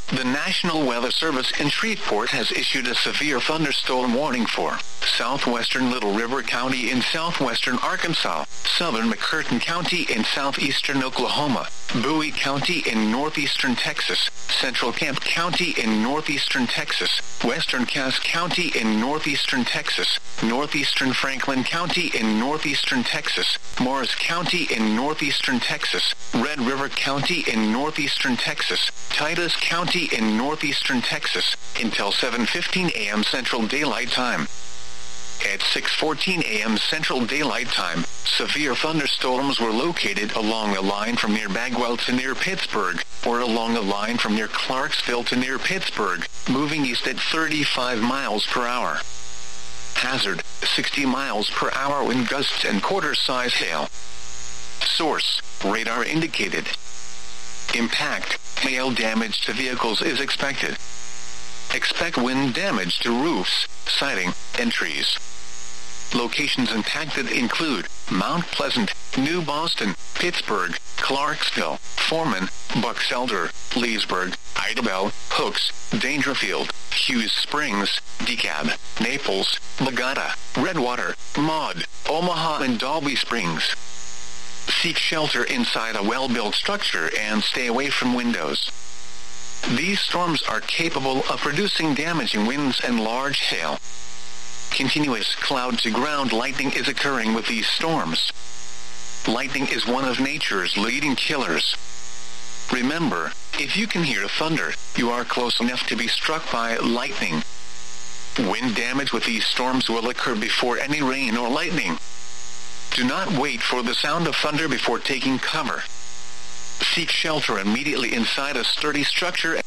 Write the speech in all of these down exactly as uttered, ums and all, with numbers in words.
The National Weather Service in Shreveport has issued a severe thunderstorm warning for southwestern Little River County in southwestern Arkansas, southern McCurtain County in southeastern Oklahoma, Bowie County in northeastern Texas, central Camp County in northeastern Texas, western Cass County in northeastern Texas, northeastern Franklin County in northeastern Texas, Morris County in northeastern Texas, Red River County in northeastern Texas, Titus County in northeastern Texas, until seven fifteen a.m. Central Daylight Time. At six fourteen a.m. Central Daylight Time, severe thunderstorms were located along a line from near Bagwell to near Pittsburgh, or along a line from near Clarksville to near Pittsburgh, moving east at thirty-five miles per hour. Hazard, sixty miles per hour wind gusts and quarter-size hail. Source, radar indicated. Impact, hail damage to vehicles is expected. Expect wind damage to roofs, siding, and trees. Locations impacted include Mount Pleasant, New Boston, Pittsburgh, Clarksville, Foreman, Bucks Elder, Leesburg, Idabel, Hooks, Dangerfield, Hughes Springs, DeKalb, Naples, Bogota, Redwater, Maud, Omaha, and Dalby Springs. Seek shelter inside a well-built structure and stay away from windows. These storms are capable of producing damaging winds and large hail. Continuous cloud-to-ground lightning is occurring with these storms. Lightning is one of nature's leading killers. Remember, if you can hear thunder, you are close enough to be struck by lightning. Wind damage with these storms will occur before any rain or lightning. Do not wait for the sound of thunder before taking cover. Seek shelter immediately inside a sturdy structure.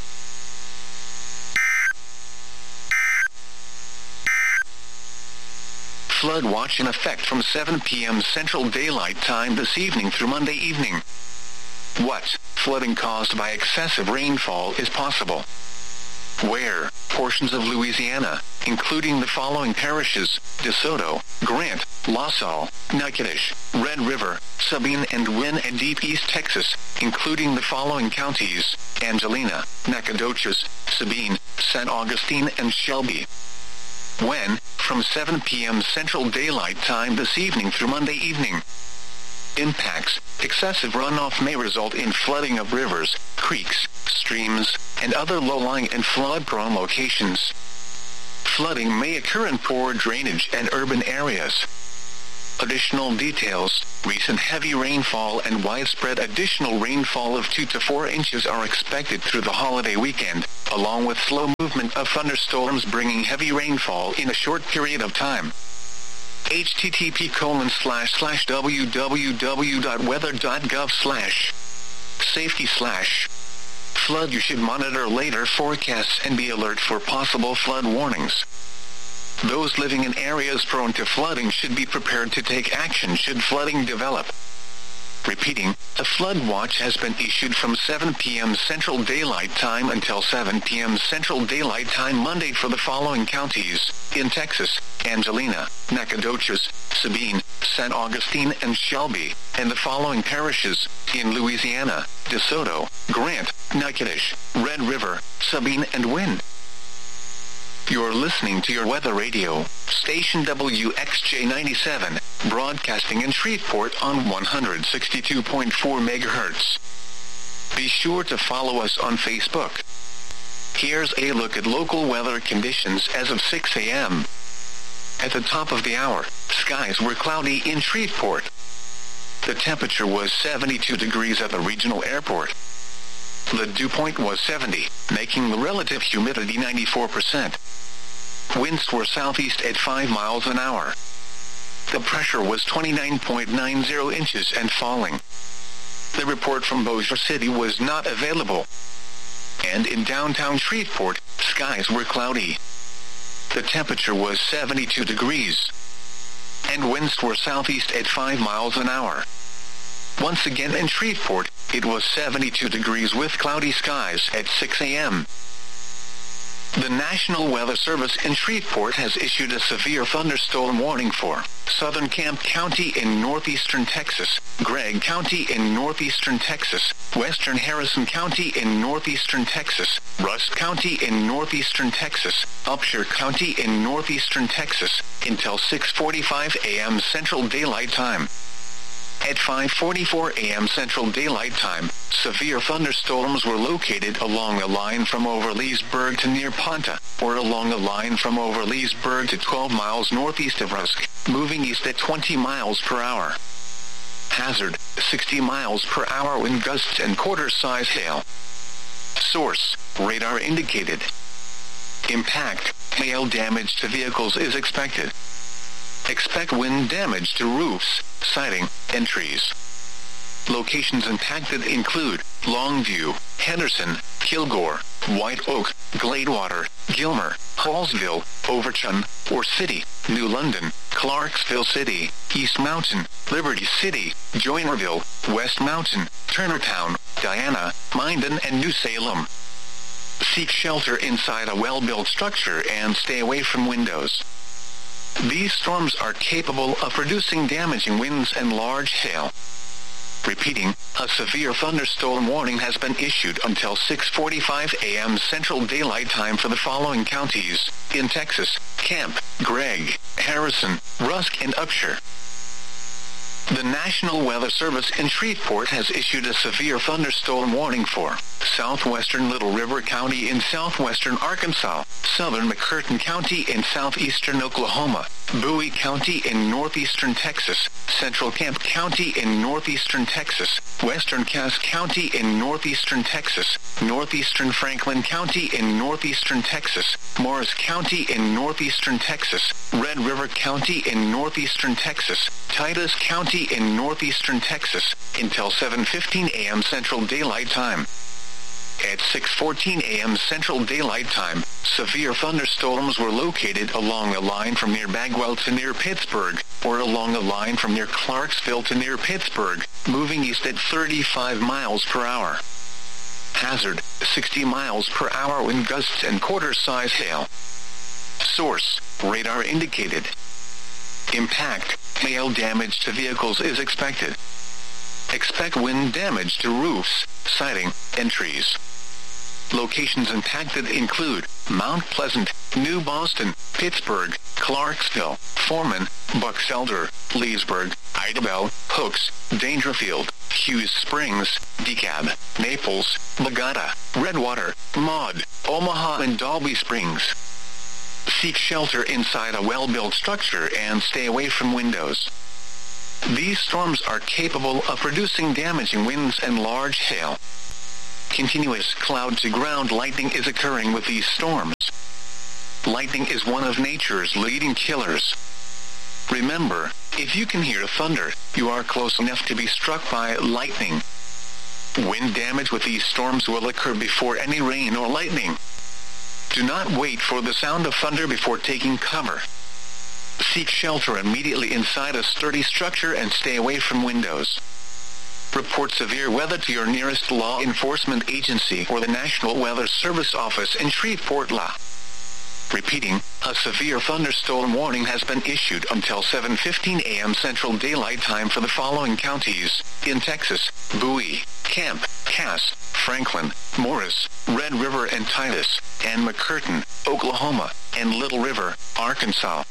Flood watch in effect from seven p.m. Central Daylight Time this evening through Monday evening. What flooding caused by excessive rainfall is possible? Where portions of Louisiana, including the following parishes: DeSoto, Grant, La Salle, Natchitoches, Red River, Sabine and Wynn, and Deep East Texas, including the following counties: Angelina, Nacogdoches, Sabine, Saint Augustine, and Shelby. When? From seven p.m. Central Daylight Time this evening through Monday evening. Impacts: excessive runoff may result in flooding of rivers, creeks, streams, and other low-lying and flood-prone locations. Flooding may occur in poor drainage and urban areas. Additional details: recent heavy rainfall and widespread additional rainfall of two to four inches are expected through the holiday weekend, along with slow movement of thunderstorms bringing heavy rainfall in a short period of time. http colon slash slash www.weather.gov slash safety slash flood. You should monitor later forecasts and be alert for possible flood warnings. Those living in areas prone to flooding should be prepared to take action should flooding develop. Repeating, a flood watch has been issued from seven p.m. Central Daylight Time until seven p.m. Central Daylight Time Monday for the following counties: in Texas, Angelina, Nacogdoches, Sabine, Saint Augustine, and Shelby, and the following parishes: in Louisiana, DeSoto, Grant, Natchitoches, Red River, Sabine, and Wynn. You're listening to your weather radio, station W X J ninety-seven, broadcasting in Shreveport on one hundred sixty-two point four megahertz. Be sure to follow us on Facebook. Here's a look at local weather conditions as of six a.m. At the top of the hour, skies were cloudy in Shreveport. The temperature was seventy-two degrees at the regional airport. The dew point was seventy, making the relative humidity ninety-four percent. Winds were southeast at five miles an hour. The pressure was twenty-nine point nine zero inches and falling. The report from Bossier City was not available. And in downtown Shreveport, skies were cloudy. The temperature was seventy-two degrees. And winds were southeast at five miles an hour. Once again in Shreveport, it was seventy-two degrees with cloudy skies at six a.m. The National Weather Service in Shreveport has issued a severe thunderstorm warning for Southern Camp County in northeastern Texas, Gregg County in northeastern Texas, Western Harrison County in northeastern Texas, Rusk County in northeastern Texas, Upshur County in northeastern Texas, until six forty-five a m Central Daylight Time. At five forty-four a m Central Daylight Time, severe thunderstorms were located along a line from over Leesburg to near Ponta, or along a line from over Leesburg to twelve miles northeast of Rusk, moving east at twenty miles per hour. Hazard, sixty miles per hour wind gusts and quarter-size hail. Source, radar indicated. Impact, hail damage to vehicles is expected. Expect wind damage to roofs, siding, and trees. Locations impacted include Longview, Henderson, Kilgore, White Oak, Gladewater, Gilmer, Hallsville, Overton, Or City, New London, Clarksville City, East Mountain, Liberty City, Joinerville, West Mountain, Turnertown, Diana, Minden, and New Salem. Seek shelter inside a well-built structure and stay away from windows. These storms are capable of producing damaging winds and large hail. Repeating, a severe thunderstorm warning has been issued until six forty-five a m Central Daylight Time for the following counties in Texas: Camp, Gregg, Harrison, Rusk, and Upshur. The National Weather Service in Shreveport has issued a severe thunderstorm warning for southwestern Little River County in southwestern Arkansas, southern McCurtain County in southeastern Oklahoma, Bowie County in northeastern Texas, central Camp County in northeastern Texas, western Cass County in northeastern Texas, northeastern Franklin County in northeastern Texas, Morris County in northeastern Texas, Red River County in northeastern Texas, Titus County in northeastern Texas, until seven fifteen a m Central Daylight Time. At six fourteen a m Central Daylight Time, severe thunderstorms were located along a line from near Bagwell to near Pittsburgh, or along a line from near Clarksville to near Pittsburgh, moving east at thirty-five miles per hour. Hazard, sixty miles per hour wind gusts and quarter-size hail. Source, radar indicated. Impact, hail damage to vehicles is expected. Expect wind damage to roofs, siding, and trees. Locations impacted include Mount Pleasant, New Boston, Pittsburgh, Clarksville, Foreman, Bucks Elder, Leesburg, Idabel, Hooks, Dangerfield, Hughes Springs, DeKalb, Naples, Bogota, Redwater, Maud, Omaha, and Dalby Springs. Seek shelter inside a well-built structure and stay away from windows. These storms are capable of producing damaging winds and large hail. Continuous cloud-to-ground lightning is occurring with these storms. Lightning is one of nature's leading killers. Remember, if you can hear thunder, you are close enough to be struck by lightning. Wind damage with these storms will occur before any rain or lightning. Do not wait for the sound of thunder before taking cover. Seek shelter immediately inside a sturdy structure and stay away from windows. Report severe weather to your nearest law enforcement agency or the National Weather Service office in Shreveport, La. Repeating, a severe thunderstorm warning has been issued until seven fifteen a m Central Daylight Time for the following counties in Texas: Bowie, Camp, Cass, Franklin, Morris, Red River and Titus, and McCurtain, Oklahoma, and Little River, Arkansas.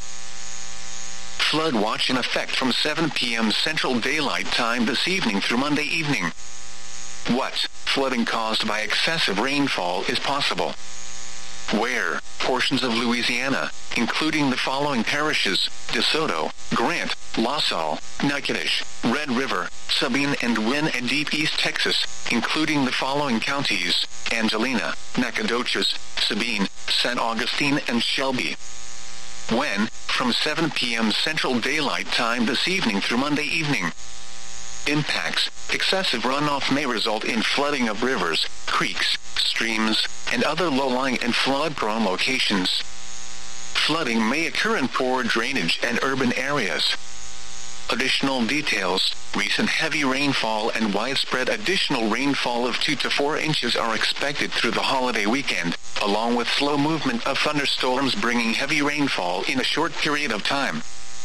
Flood watch in effect from seven p m Central Daylight Time this evening through Monday evening. What flooding caused by excessive rainfall is possible? Where? Portions of Louisiana, including the following parishes: DeSoto, Grant, La Salle, Natchitoches, Red River, Sabine and Wynn, and Deep East Texas, including the following counties: Angelina, Nacogdoches, Sabine, San Augustine, and Shelby. When? From seven p m Central Daylight Time this evening through Monday evening. Impacts: excessive runoff may result in flooding of rivers, creeks, streams, and other low-lying and flood-prone locations. Flooding may occur in poor drainage and urban areas. Additional details: recent heavy rainfall and widespread additional rainfall of two to four inches are expected through the holiday weekend, along with slow movement of thunderstorms bringing heavy rainfall in a short period of time.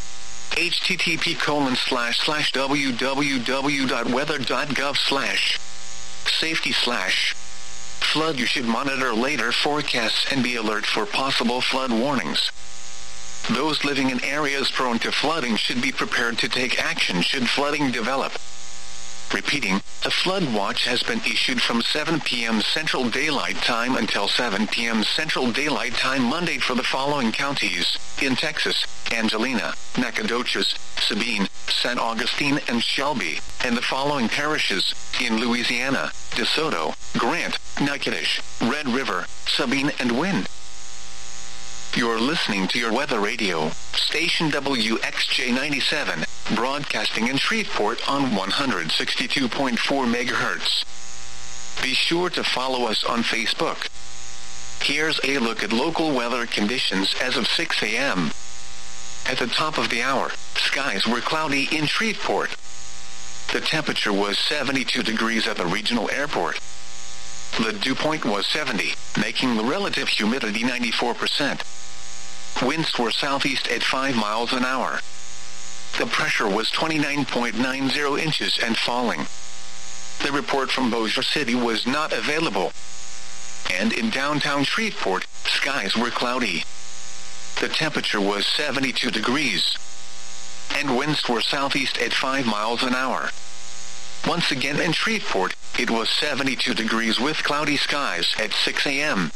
http colon slash slash www.weather.gov slash safety slash flood. You should monitor later forecasts and be alert for possible flood warnings. Those living in areas prone to flooding should be prepared to take action should flooding develop. Repeating, a flood watch has been issued from seven p.m. Central Daylight Time until seven p.m. Central Daylight Time Monday for the following counties: in Texas, Angelina, Nacogdoches, Sabine, San Augustine, and Shelby, and the following parishes: in Louisiana, DeSoto, Grant, Natchitoches, Red River, Sabine, and Wind. You're listening to your weather radio, station W X J ninety-seven, broadcasting in Shreveport on one hundred sixty-two point four megahertz. Be sure to follow us on Facebook. Here's a look at local weather conditions as of six a.m. At the top of the hour, skies were cloudy in Shreveport. The temperature was seventy-two degrees at the regional airport. The dew point was seventy, making the relative humidity ninety-four percent. Winds were southeast at five miles an hour. The pressure was twenty-nine point nine zero inches and falling. The report from Bossier City was not available. And in downtown Shreveport, skies were cloudy. The temperature was seventy-two degrees. And winds were southeast at five miles an hour. Once again in Shreveport, it was seventy-two degrees with cloudy skies at six a.m.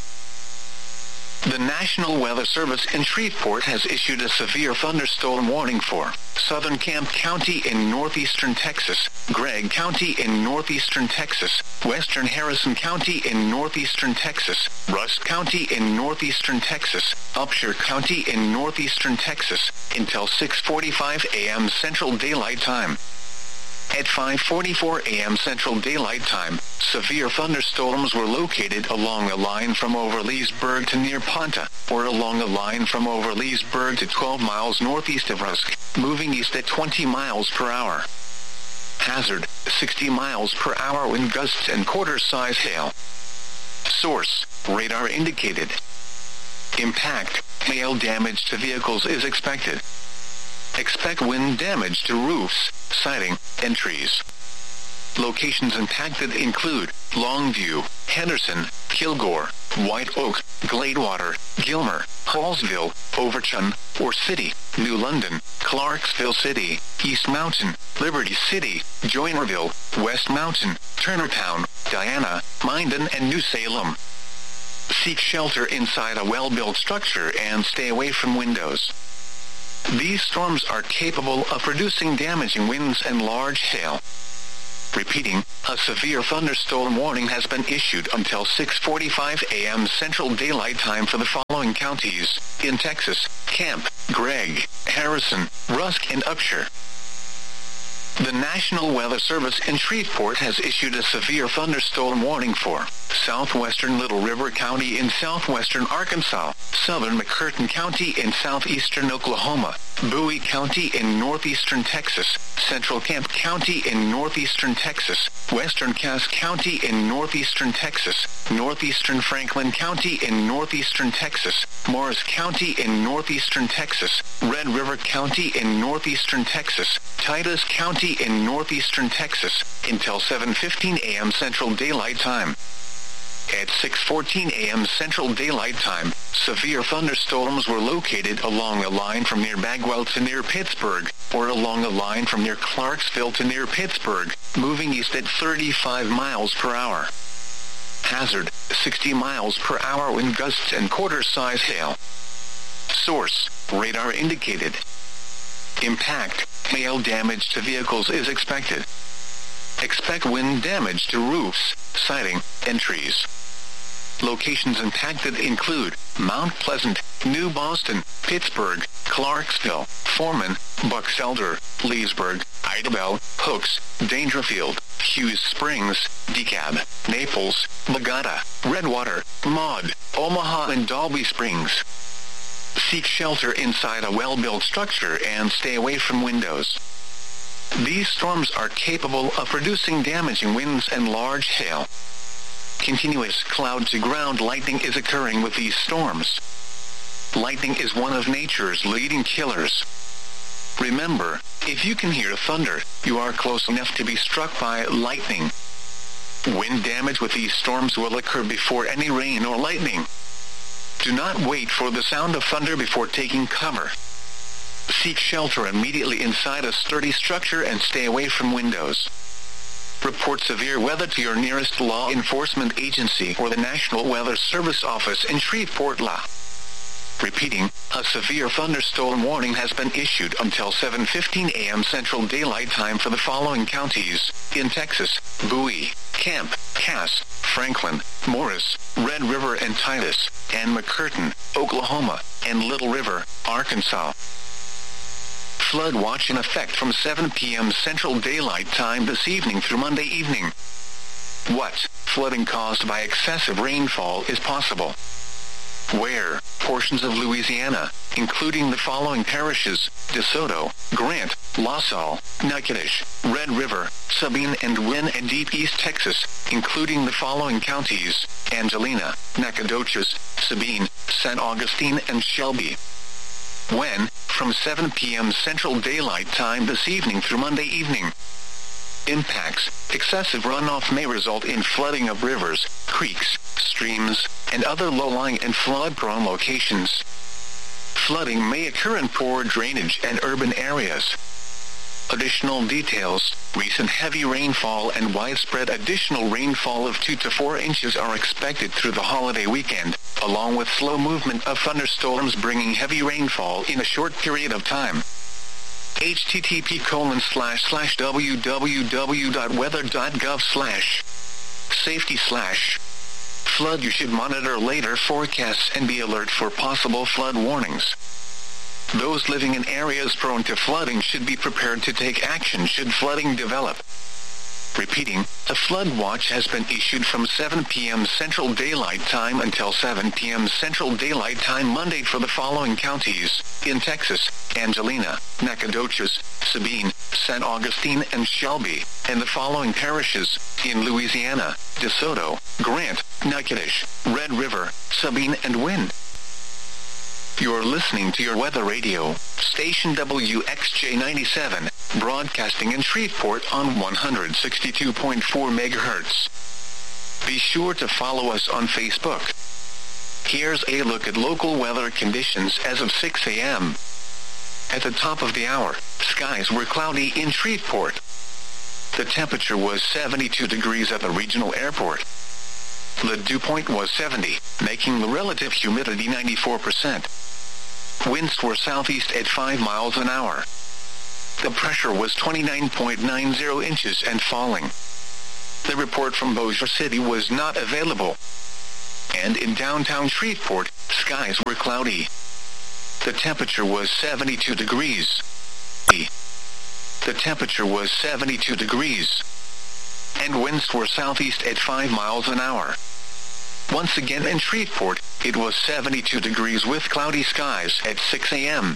The National Weather Service in Shreveport has issued a severe thunderstorm warning for Southern Camp County in northeastern Texas, Gregg County in northeastern Texas, Western Harrison County in northeastern Texas, Rusk County in northeastern Texas, Upshur County in northeastern Texas, until six forty-five a.m. Central Daylight Time. At five forty-four a.m. Central Daylight Time, severe thunderstorms were located along a line from over Leesburg to near Ponta, or along a line from over Leesburg to twelve miles northeast of Rusk, moving east at twenty miles per hour. Hazard, sixty miles per hour wind gusts and quarter-size hail. Source, radar indicated. Impact, hail damage to vehicles is expected. Expect wind damage to roofs, siding, and trees. Locations impacted include Longview, Henderson, Kilgore, White Oak, Gladewater, Gilmer, Hallsville, Overton, Or City, New London, Clarksville City, East Mountain, Liberty City, Joinerville, West Mountain, Turnertown, Diana, Minden, and New Salem. Seek shelter inside a well-built structure and stay away from windows. These storms are capable of producing damaging winds and large hail. Repeating, a severe thunderstorm warning has been issued until six forty-five a.m. Central Daylight Time for the following counties: in Texas, Camp, Gregg, Harrison, Rusk, and Upshur. The National Weather Service in Shreveport has issued a severe thunderstorm warning for southwestern Little River County in southwestern Arkansas, southern McCurtain County in southeastern Oklahoma, Bowie County in northeastern Texas, central Camp County in northeastern Texas, western Cass County in northeastern Texas, northeastern Franklin County in northeastern Texas, Morris County in northeastern Texas, Red River County in northeastern Texas, Titus County in northeastern Texas, until seven fifteen a.m. Central Daylight Time. At six fourteen a.m. Central Daylight Time, severe thunderstorms were located along a line from near Bagwell to near Pittsburgh, or along a line from near Clarksville to near Pittsburgh, moving east at thirty-five miles per hour. Hazard, sixty miles per hour wind gusts and quarter-size hail. Source, radar indicated. Impact, hail damage to vehicles is expected. Expect wind damage to roofs, siding, and trees. Locations impacted include Mount Pleasant, New Boston, Pittsburgh, Clarksville, Foreman, Bucks Elder, Leesburg, Idabel, Hooks, Dangerfield, Hughes Springs, DeKalb, Naples, Bogota, Redwater, Maud, Omaha, and Dalby Springs. Seek shelter inside a well-built structure and stay away from windows. These storms are capable of producing damaging winds and large hail. Continuous cloud-to-ground lightning is occurring with these storms. Lightning is one of nature's leading killers. Remember, if you can hear thunder, you are close enough to be struck by lightning. Wind damage with these storms will occur before any rain or lightning. Do not wait for the sound of thunder before taking cover. Seek shelter immediately inside a sturdy structure and stay away from windows. Report severe weather to your nearest law enforcement agency or the National Weather Service office in Shreveport, La. Repeating, a severe thunderstorm warning has been issued until seven fifteen a m Central Daylight Time for the following counties in Texas: Bowie, Camp, Cass, Franklin, Morris, Red River and Titus, and McCurtain, Oklahoma, and Little River, Arkansas. Flood watch in effect from seven p m Central Daylight Time this evening through Monday evening. What flooding caused by excessive rainfall is possible? Where portions of Louisiana, including the following parishes: DeSoto, Grant, La Salle, Natchitoches, Red River, Sabine and Wynn, and Deep East Texas, including the following counties: Angelina, Nacogdoches, Sabine, San Augustine and Shelby. When, from seven p m Central Daylight Time this evening through Monday evening. Impacts: excessive runoff may result in flooding of rivers, creeks, streams, and other low-lying and flood-prone locations. Flooding may occur in poor drainage and urban areas. Additional details: recent heavy rainfall and widespread additional rainfall of two to four inches are expected through the holiday weekend, along with slow movement of thunderstorms bringing heavy rainfall in a short period of time. http colon slash slash www.weather.gov slash safety slash flood. You should monitor later forecasts and be alert for possible flood warnings. Those living in areas prone to flooding should be prepared to take action should flooding develop. Repeating, a flood watch has been issued from seven p m Central Daylight Time until seven p m Central Daylight Time Monday for the following counties in Texas: Angelina, Nacogdoches, Sabine, San Augustine and Shelby, and the following parishes in Louisiana: DeSoto, Grant, Natchitoches, Red River, Sabine and Wynn. You're listening to your weather radio, station W X J ninety-seven, broadcasting in Shreveport on one hundred sixty-two point four megahertz. Be sure to follow us on Facebook. Here's a look at local weather conditions as of six a m At the top of the hour, skies were cloudy in Shreveport. The temperature was seventy-two degrees at the regional airport. The dew point was seventy, making the relative humidity ninety-four percent. Winds were southeast at five miles an hour. The pressure was twenty-nine point nine zero inches and falling. The report from Bossier City was not available. And in downtown Shreveport, skies were cloudy. The temperature was seventy-two degrees. The temperature was seventy-two degrees. And winds were southeast at five miles an hour. Once again in Shreveport, it was seventy-two degrees with cloudy skies at six a m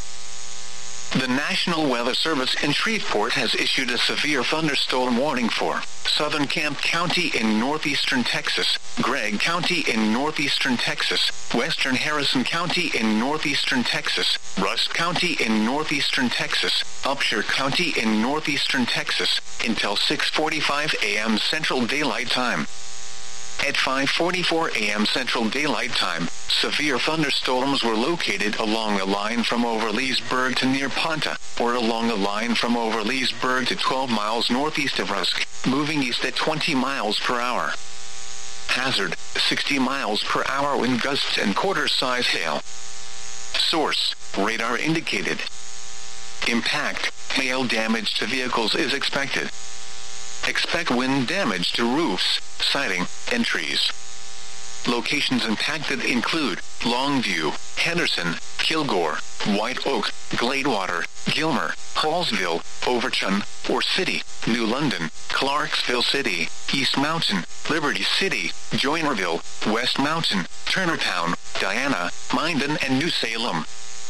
The National Weather Service in Shreveport has issued a severe thunderstorm warning for Southern Camp County in northeastern Texas, Gregg County in northeastern Texas, Western Harrison County in northeastern Texas, Rusk County in northeastern Texas, Upshur County in northeastern Texas, until six forty-five a m Central Daylight Time. At five forty-four a m Central Daylight Time, severe thunderstorms were located along the line from Over-Leesburg to near Ponta, or along the line from Over-Leesburg to twelve miles northeast of Rusk, moving east at twenty miles per hour. Hazard, sixty miles per hour wind gusts and quarter-size hail. Source, radar indicated. Impact, hail damage to vehicles is expected. Expect wind damage to roofs, siding, and trees. Locations impacted include Longview, Henderson, Kilgore, White Oak, Gladewater, Gilmer, Hallsville, Overton, Or City, New London, Clarksville City, East Mountain, Liberty City, Joinerville, West Mountain, Turnertown, Diana, Minden and New Salem.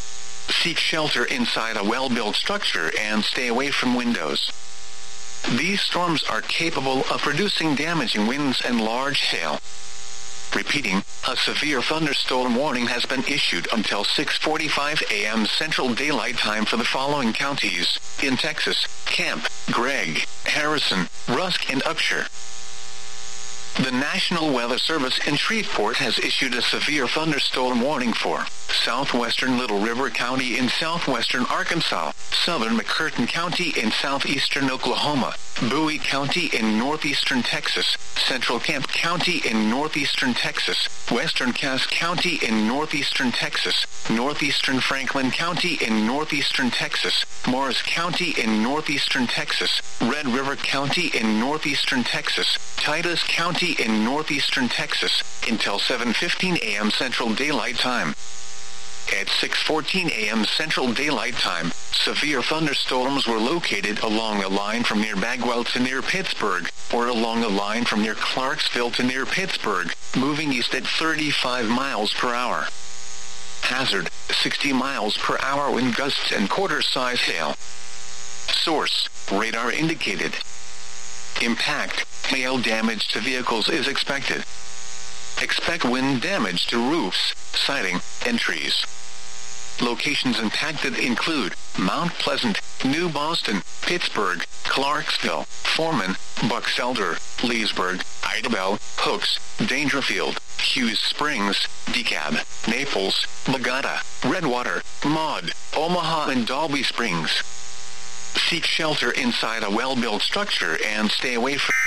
Seek shelter inside a well-built structure and stay away from windows. These storms are capable of producing damaging winds and large hail. Repeating, a severe thunderstorm warning has been issued until six forty-five a m Central Daylight Time for the following counties in Texas: Camp, Gregg, Harrison, Rusk, and Upshur. The National Weather Service in Shreveport has issued a severe thunderstorm warning for southwestern Little River County in southwestern Arkansas, southern McCurtain County in southeastern Oklahoma, Bowie County in northeastern Texas, central Camp County in northeastern Texas, western Cass County in northeastern Texas, northeastern Franklin County in northeastern Texas, Morris County in northeastern Texas, Red River County in northeastern Texas, Titus County in northeastern Texas, until seven fifteen a m Central Daylight Time. At six fourteen a m Central Daylight Time, severe thunderstorms were located along a line from near Bagwell to near Pittsburgh, or along a line from near Clarksville to near Pittsburgh, moving east at thirty-five miles per hour. Hazard, sixty miles per hour wind gusts and quarter-size hail. Source, radar indicated. Impact, hail damage to vehicles is expected. Expect wind damage to roofs, siding, and trees. Locations impacted include Mount Pleasant, New Boston, Pittsburgh, Clarksville, Foreman, Bucks Elder, Leesburg, Idabel, Hooks, Dangerfield, Hughes Springs, DeKalb, Naples, Bogota, Redwater, Maud, Omaha, and Dalby Springs. Seek shelter inside a well-built structure and stay away from